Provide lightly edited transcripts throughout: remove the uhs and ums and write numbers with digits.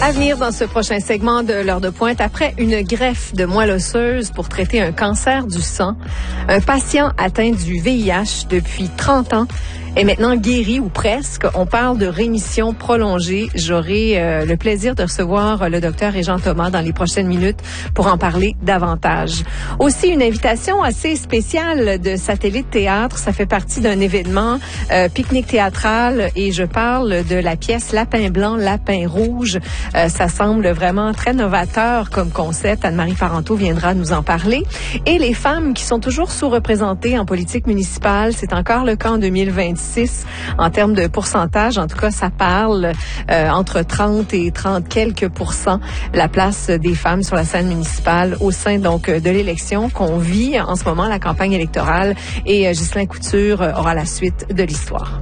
À venir dans ce prochain segment de l'heure de pointe, après une greffe de moelle osseuse pour traiter un cancer du sang, un patient atteint du VIH depuis 30 ans est maintenant guéri ou presque. On parle de rémission prolongée. J'aurai le plaisir de recevoir le docteur Régent Thomas dans les prochaines minutes pour en parler davantage. Aussi, une invitation assez spéciale de Satellite Théâtre. Ça fait partie d'un événement pique-nique théâtral et je parle de la pièce Lapin blanc, Lapin rouge. Ça semble vraiment très novateur comme concept. Anne-Marie Parenteau viendra nous en parler. Et les femmes qui sont toujours sous-représentées en politique municipale, c'est encore le cas en 2026. En termes de pourcentage, en tout cas, ça parle entre 30 et 30 quelques %, la place des femmes sur la scène municipale au sein donc de l'élection qu'on vit en ce moment, la campagne électorale. Et Ghislain Couture aura la suite de l'histoire.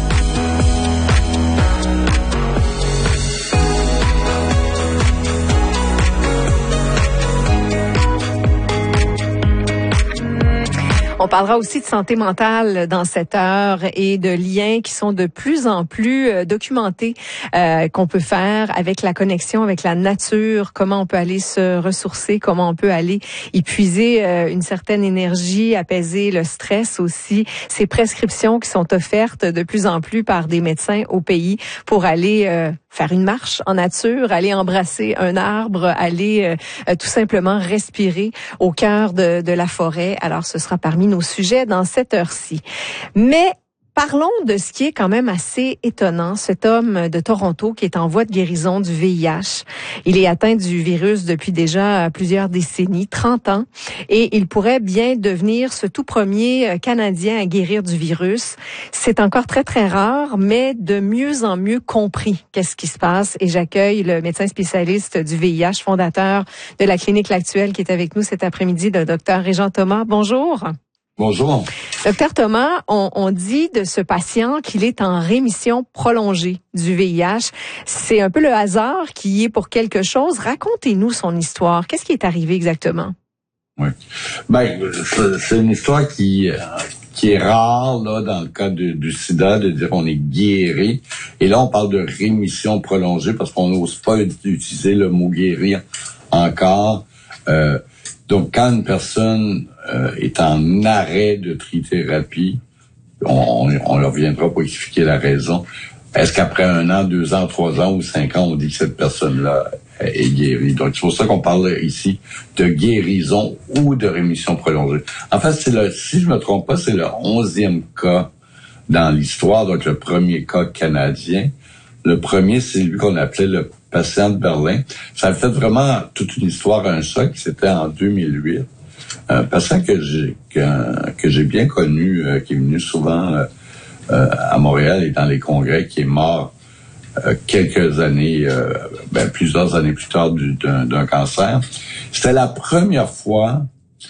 On parlera aussi de santé mentale dans cette heure et de liens qui sont de plus en plus documentés qu'on peut faire avec la connexion avec la nature, comment on peut aller se ressourcer, comment on peut aller y puiser une certaine énergie, apaiser le stress aussi. Ces prescriptions qui sont offertes de plus en plus par des médecins au pays pour aller faire une marche en nature, aller embrasser un arbre, aller tout simplement respirer au cœur de la forêt. Alors, ce sera parmi nos sujets dans cette heure-ci. Mais parlons de ce qui est quand même assez étonnant. Cet homme de Toronto qui est en voie de guérison du VIH. Il est atteint du virus depuis déjà plusieurs décennies, 30 ans, et il pourrait bien devenir ce tout premier Canadien à guérir du virus. C'est encore très, très rare, mais de mieux en mieux compris qu'est-ce qui se passe. Et j'accueille le médecin spécialiste du VIH, fondateur de la clinique L'Actuelle, qui est avec nous cet après-midi, le docteur Régent Thomas. Bonjour. Bonjour. Docteur Thomas, on dit de ce patient qu'il est en rémission prolongée du VIH. C'est un peu le hasard qui y est pour quelque chose. Racontez-nous son histoire. Qu'est-ce qui est arrivé exactement? Oui. C'est une histoire qui est rare là dans le cas du sida, de dire qu'on est guéri. Et là, on parle de rémission prolongée parce qu'on n'ose pas utiliser le mot guérir encore. Donc, quand une personne est en arrêt de trithérapie, on reviendra pour expliquer la raison. Est-ce qu'après 1 an, 2 ans, 3 ans ou 5 ans, on dit que cette personne-là est guérie? Donc, c'est pour ça qu'on parle ici de guérison ou de rémission prolongée. En fait, si je me trompe pas, c'est le 11e cas dans l'histoire, donc le premier cas canadien. Le premier, c'est lui qu'on appelait le patient de Berlin. Ça a fait vraiment toute une histoire, un choc. C'était en 2008. Un patient que j'ai bien connu, qui est venu souvent à Montréal et dans les congrès, qui est mort quelques années, plusieurs années plus tard d'un cancer. C'était la première fois,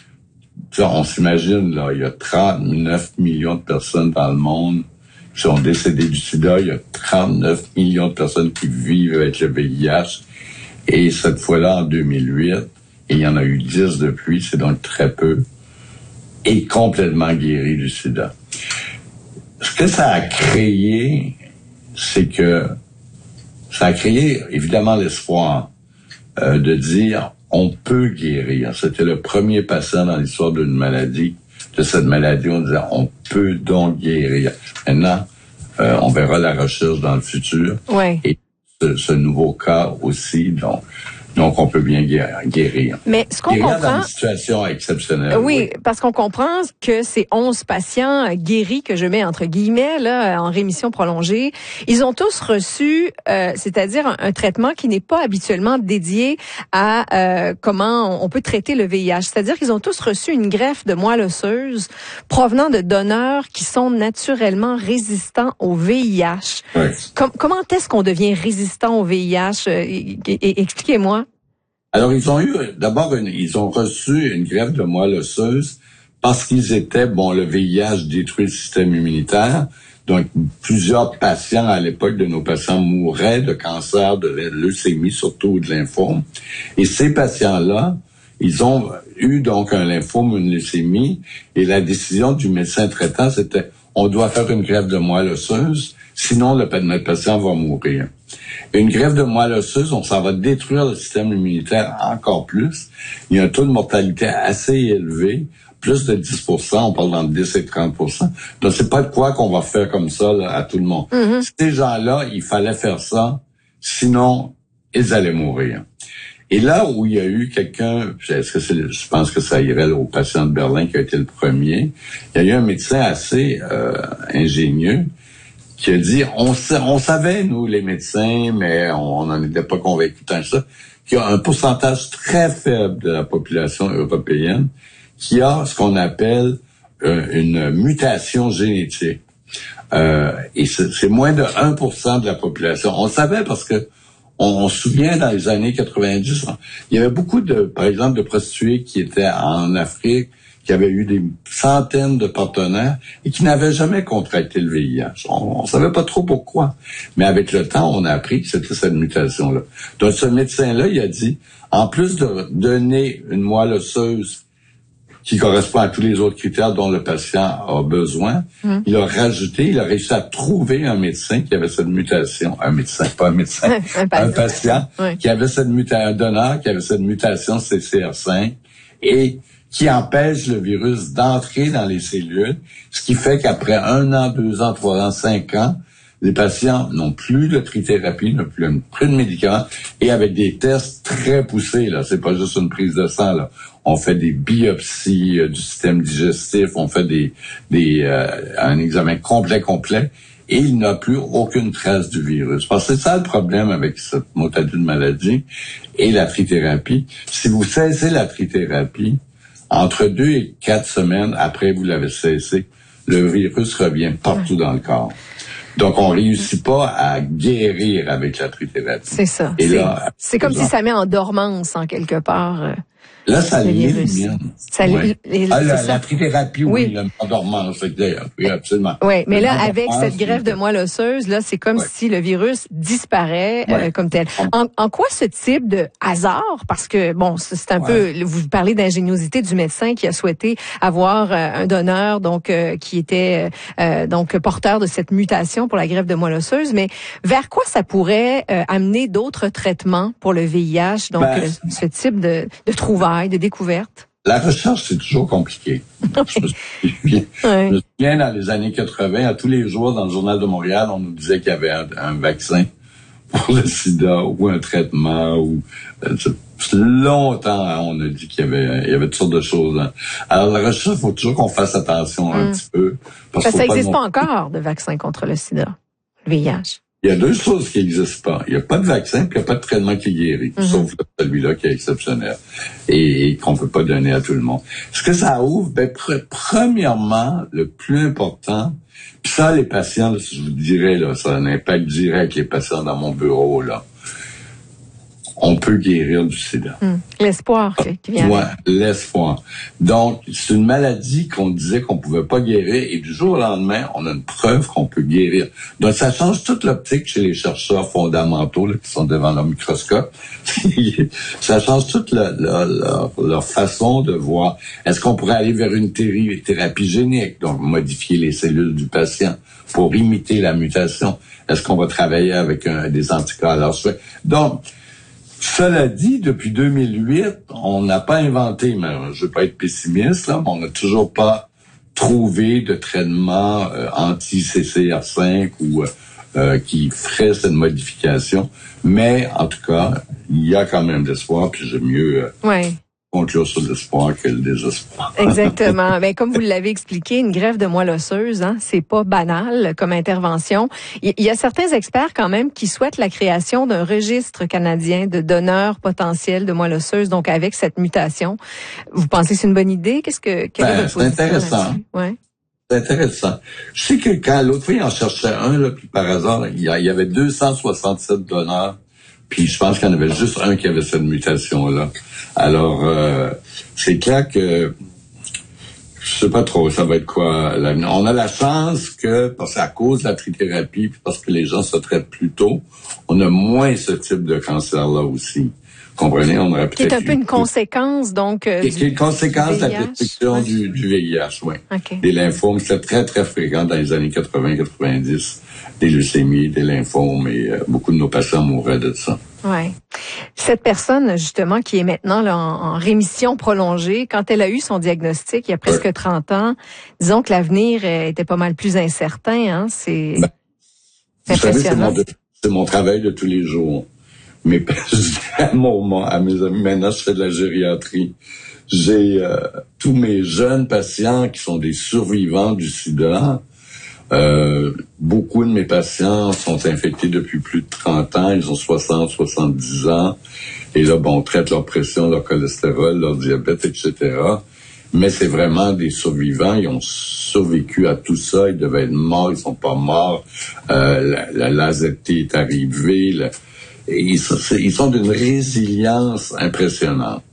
on s'imagine, là, il y a 39 millions de personnes dans le monde qui sont décédées du sida. Il y a 39 millions de personnes qui vivent avec le VIH. Et cette fois-là, en 2008, et il y en a eu 10 depuis, c'est donc très peu, et complètement guéri du sida. Ce que ça a créé, c'est que ça a créé évidemment l'espoir de dire on peut guérir. C'était le premier patient dans l'histoire de cette maladie, on disait on peut donc guérir. Maintenant, on verra la recherche dans le futur. Ouais. Et ce nouveau cas aussi, donc on peut bien guérir. Mais ce qu'on comprend dans une situation exceptionnelle. Oui, parce qu'on comprend que ces 11 patients guéris, que je mets entre guillemets, là, en rémission prolongée, ils ont tous reçu, c'est-à-dire un traitement qui n'est pas habituellement dédié à comment on peut traiter le VIH. C'est-à-dire qu'ils ont tous reçu une greffe de moelle osseuse provenant de donneurs qui sont naturellement résistants au VIH. Oui. Comment est-ce qu'on devient résistant au VIH? Expliquez-moi. Alors, ils ont reçu une greffe de moelle osseuse parce qu'ils étaient, le VIH détruit le système immunitaire. Donc, plusieurs patients, à l'époque de nos patients, mouraient de cancer, de leucémie, surtout, ou de lymphome. Et ces patients-là, ils ont eu donc un lymphome, une leucémie, et la décision du médecin traitant, c'était, on doit faire une greffe de moelle osseuse, sinon notre patient va mourir. Une greffe de moelle osseuse, ça va détruire le système immunitaire encore plus. Il y a un taux de mortalité assez élevé, plus de 10%, on parle dans 10 et 30%. Donc, c'est pas de quoi qu'on va faire comme ça là, à tout le monde. Ces gens-là, il fallait faire ça, sinon, ils allaient mourir. Et là où il y a eu quelqu'un, je pense que ça irait au patient de Berlin qui a été le premier, il y a eu un médecin assez ingénieux qui a dit, on savait, nous, les médecins, mais on n'en était pas convaincus tant que ça, qu'il y a un pourcentage très faible de la population européenne qui a ce qu'on appelle une mutation génétique. Et c'est moins de 1% de la population. On le savait parce que on se souvient, dans les années 90, il y avait beaucoup par exemple, de prostituées qui étaient en Afrique, qui avaient eu des centaines de partenaires et qui n'avaient jamais contracté le VIH. On savait pas trop pourquoi. Mais avec le temps, on a appris que c'était cette mutation-là. Donc, ce médecin-là, il a dit, en plus de donner une moelle osseuse qui correspond à tous les autres critères dont le patient a besoin, il a réussi à trouver un médecin qui avait cette mutation. Un patient qui avait cette mutation, un donneur qui avait cette mutation CCR5 et qui empêche le virus d'entrer dans les cellules, ce qui fait qu'après 1 an, 2 ans, 3 ans, 5 ans, les patients n'ont plus de trithérapie, n'ont plus de médicaments, et avec des tests très poussés, là, c'est pas juste une prise de sang, là. On fait des biopsies du système digestif, on fait un examen complet, et il n'a plus aucune trace du virus. Parce que c'est ça le problème avec cette maladie de maladie et la trithérapie. Si vous cessez la trithérapie, entre 2 et 4 semaines après vous l'avez cessé, le virus revient partout dans le corps. Donc, on réussit pas à guérir avec la trithérapie. C'est ça. Et c'est comme si ça met en dormance, en quelque part. Là, ça l'élimine. La trithérapie, oui, en dormance, oui, absolument. Oui, mais là, avec cette greffe de moelle osseuse, là, c'est comme si le virus disparaît comme tel. En quoi ce type de hasard? Parce que, bon, c'est un peu, vous parlez d'ingéniosité du médecin qui a souhaité avoir un donneur, donc, qui était donc porteur de cette mutation pour la greffe de moelle osseuse, mais vers quoi ça pourrait amener d'autres traitements pour le VIH, donc ce type de trouvailles, de découvertes? La recherche, c'est toujours compliqué. Je me souviens, dans les années 80, à tous les jours, dans le Journal de Montréal, on nous disait qu'il y avait un vaccin pour le sida ou un traitement ou longtemps, on a dit qu'il y avait toutes sortes de choses. Alors, la recherche, il faut toujours qu'on fasse attention un petit peu. Parce que ça n'existe pas encore de vaccin contre le sida, le VIH. Il y a 2 choses qui n'existent pas. Il n'y a pas de vaccin, puis il n'y a pas de traitement qui guérit, sauf celui-là qui est exceptionnel et qu'on ne peut pas donner à tout le monde. Ce que ça ouvre, premièrement, le plus important, puis ça, les patients, là, je vous dirais, là, ça a un impact direct, les patients dans mon bureau, là. On peut guérir du sida. L'espoir qui vient. Ouais, l'espoir. Donc, c'est une maladie qu'on disait qu'on pouvait pas guérir et du jour au lendemain, on a une preuve qu'on peut guérir. Donc, ça change toute l'optique chez les chercheurs fondamentaux là, qui sont devant leur microscope. Ça change toute leur façon de voir. Est-ce qu'on pourrait aller vers une thérapie génique, donc modifier les cellules du patient pour imiter la mutation? Est-ce qu'on va travailler avec des anticorps à leur souhait? Donc, cela dit, depuis 2008, on n'a pas inventé, mais je veux pas être pessimiste, là, mais on n'a toujours pas trouvé de traitement anti-CCR5 ou qui ferait cette modification. Mais, en tout cas, il y a quand même de l'espoir, puis j'aime mieux conclure sur l'espoir que le désespoir. Exactement. Ben, comme vous l'avez expliqué, une greffe de moelle osseuse, c'est pas banal comme intervention. Il y a certains experts quand même qui souhaitent la création d'un registre canadien de donneurs potentiels de moelle osseuse, donc avec cette mutation. Vous pensez que c'est une bonne idée? Quelle est votre position c'est intéressant. C'est intéressant. Je sais que quand l'autre fois, il en cherchait un, là, puis par hasard, il y avait 267 donneurs. Puis je pense qu'il y en avait juste un qui avait cette mutation-là. Alors, c'est clair que je sais pas trop, ça va être quoi l'avenir. On a la chance que, parce qu'à cause de la trithérapie, puis parce que les gens se traitent plus tôt, on a moins ce type de cancer-là aussi. Comprenez, on aurait peut-être... Qui est un peu une conséquence, donc, qui est une conséquence de la prescription du VIH, oui. Okay. Des lymphomes, c'était très, très fréquent dans les années 80-90. Des leucémies, des lymphomes, et beaucoup de nos patients mouraient de ça. Ouais. Cette personne, justement, qui est maintenant là, en rémission prolongée, quand elle a eu son diagnostic il y a presque 30 ans, disons que l'avenir était pas mal plus incertain, hein? C'est impressionnant. Vous savez, c'est mon travail de tous les jours. Mais à mes amis, maintenant, je fais de la gériatrie. J'ai tous mes jeunes patients qui sont des survivants du sida. Beaucoup de mes patients sont infectés depuis plus de 30 ans. Ils ont 60, 70 ans. Et là, on traite leur pression, leur cholestérol, leur diabète, etc. Mais c'est vraiment des survivants. Ils ont survécu à tout ça. Ils devaient être morts. Ils sont pas morts. L'AZT est arrivé. Ils sont d'une résilience impressionnante.